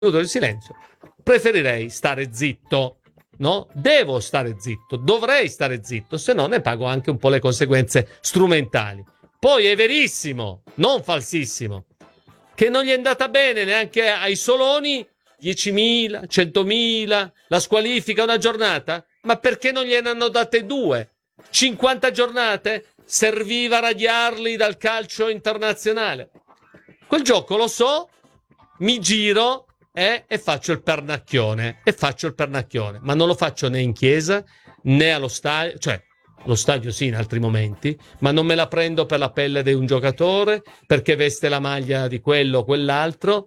minuto di silenzio, preferirei stare zitto. No? Devo stare zitto, dovrei stare zitto, se no ne pago anche un po' le conseguenze strumentali. Poi è verissimo, non falsissimo, che non gli è andata bene neanche ai Soloni, 10.000, 100.000, la squalifica una giornata, ma perché non gliene hanno date 2? 50 giornate? Serviva radiarli dal calcio internazionale. Quel gioco lo so, mi giro e faccio il pernacchione, ma non lo faccio né in chiesa né allo stadio, cioè allo stadio sì in altri momenti, ma non me la prendo per la pelle di un giocatore perché veste la maglia di quello o quell'altro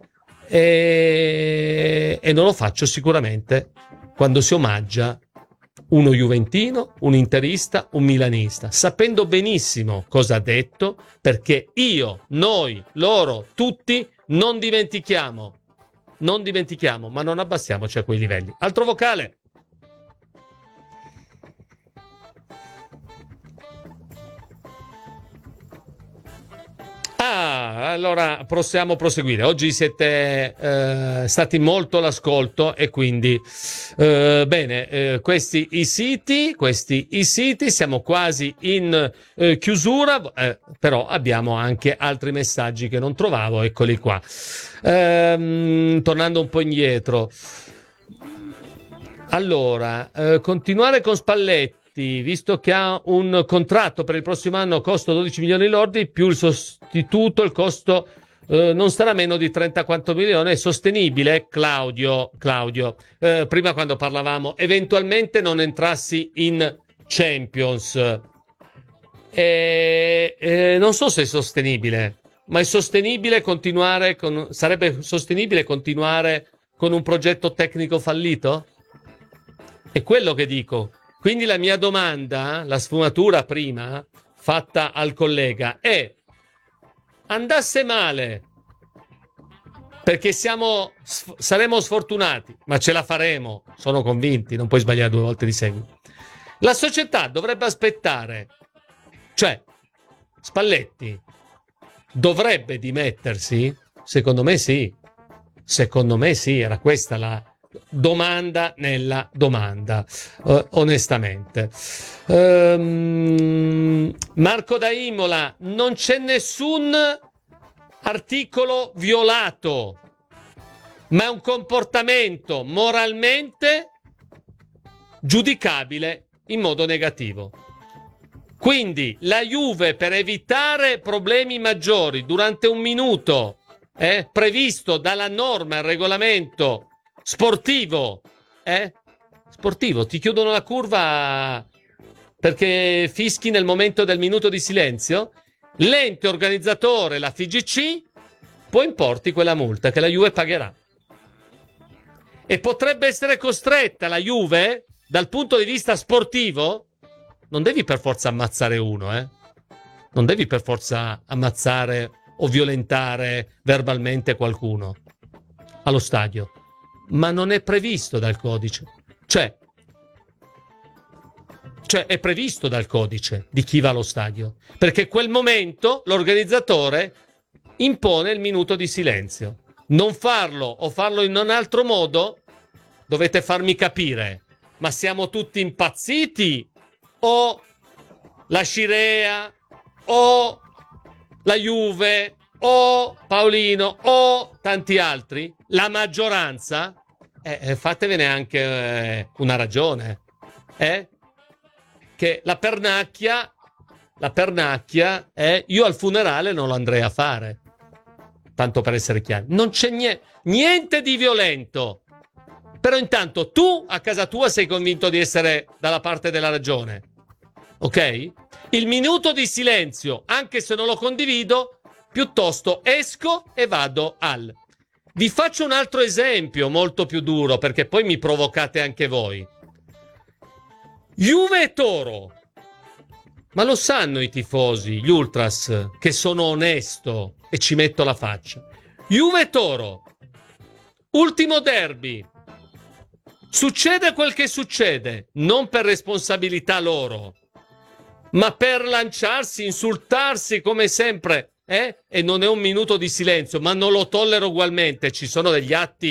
e non lo faccio sicuramente quando si omaggia uno juventino, un interista, un milanista, sapendo benissimo cosa ha detto, perché io, noi, loro, tutti non dimentichiamo, ma non abbassiamoci a quei livelli. Altro vocale. Allora possiamo proseguire. Oggi siete stati molto all'ascolto e quindi bene, questi i siti, siamo quasi in chiusura, però abbiamo anche altri messaggi che non trovavo, eccoli qua. Tornando un po' indietro. Allora, continuare con Spalletti, visto che ha un contratto per il prossimo anno costo 12 milioni lordi, più il sostituto, il costo non sarà meno di 34 milioni, è sostenibile? Claudio, prima quando parlavamo, eventualmente non entrassi in Champions, non so se è sostenibile, ma è sostenibile continuare sarebbe sostenibile continuare con un progetto tecnico fallito? È quello che dico. Quindi la mia domanda, la sfumatura prima fatta al collega è: andasse male, perché saremo sfortunati, ma ce la faremo, sono convinti, non puoi sbagliare 2 volte di seguito. La società dovrebbe aspettare, cioè Spalletti dovrebbe dimettersi? Secondo me sì, era questa la domanda nella domanda, onestamente. Marco da Imola: non c'è nessun articolo violato, ma è un comportamento moralmente giudicabile in modo negativo. Quindi la Juve, per evitare problemi maggiori durante un minuto previsto dalla norma, il regolamento sportivo, ti chiudono la curva perché fischi nel momento del minuto di silenzio, l'ente organizzatore, la FIGC, può importi quella multa che la Juve pagherà. E potrebbe essere costretta la Juve, dal punto di vista sportivo, non devi per forza ammazzare uno, non devi per forza ammazzare o violentare verbalmente qualcuno allo stadio, ma non è previsto dal codice. Cioè è previsto dal codice di chi va allo stadio, perché quel momento l'organizzatore impone il minuto di silenzio. Non farlo o farlo in un altro modo, dovete farmi capire, ma siamo tutti impazziti o la Scirea o la Juve o Paolino o tanti altri, la maggioranza, fatevene anche una ragione, che la pernacchia, io al funerale non lo andrei a fare, tanto per essere chiari. Non c'è niente di violento, però intanto tu a casa tua sei convinto di essere dalla parte della ragione, ok? Il minuto di silenzio, anche se non lo condivido, piuttosto esco e vado al... Vi faccio un altro esempio molto più duro, perché poi mi provocate anche voi. Juve e Toro. Ma lo sanno i tifosi, gli ultras, che sono onesto e ci metto la faccia. Juve e Toro. Ultimo derby. Succede quel che succede, non per responsabilità loro, ma per lanciarsi, insultarsi come sempre, e non è un minuto di silenzio, ma non lo tollero ugualmente. Ci sono degli atti